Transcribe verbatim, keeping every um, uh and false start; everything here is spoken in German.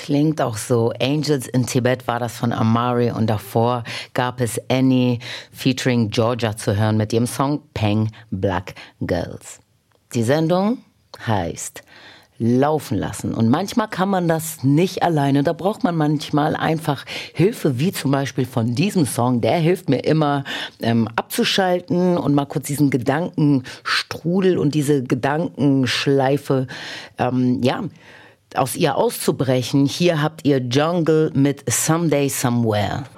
klingt auch so. Angels in Tibet war das von Amari und davor gab es Annie featuring Georgia zu hören mit ihrem Song Peng Black Girls. Die Sendung heißt Laufen lassen. Und manchmal kann man das nicht alleine. Da braucht man manchmal einfach Hilfe, wie zum Beispiel von diesem Song. Der hilft mir immer ähm, abzuschalten und mal kurz diesen Gedankenstrudel und diese Gedankenschleife, ähm, ja, aus ihr auszubrechen. Hier habt ihr Jungle mit Someday Somewhere.